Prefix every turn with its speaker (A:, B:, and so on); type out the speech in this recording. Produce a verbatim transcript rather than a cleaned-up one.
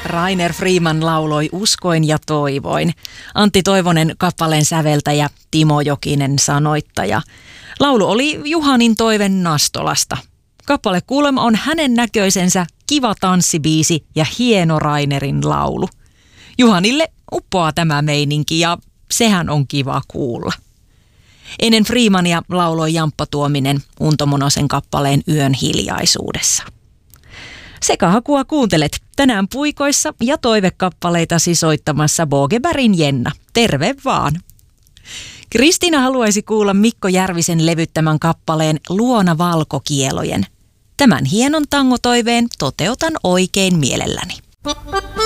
A: Rainer Freeman lauloi Uskoin ja toivoin. Antti Toivonen kappaleen säveltäjä, Timo Jokinen sanoittaja. Laulu oli Juhanin toive Nastolasta. Kappale kuulemma on hänen näköisensä kiva tanssibiisi ja hieno Rainerin laulu. Juhanille uppoaa tämä meininki ja sehän on kiva kuulla. Ennen Freemania lauloi Jamppa Tuominen Unto Monosen kappaleen Yön hiljaisuudessa. Sekahakua kuuntelet tänään puikoissa ja toivekappaleitasi soittamassa Bogebergin Jenna. Terve vaan! Kristiina haluaisi kuulla Mikko Järvisen levyttämän kappaleen Luona valkokielojen. Tämän hienon tangotoiveen toteutan oikein mielelläni.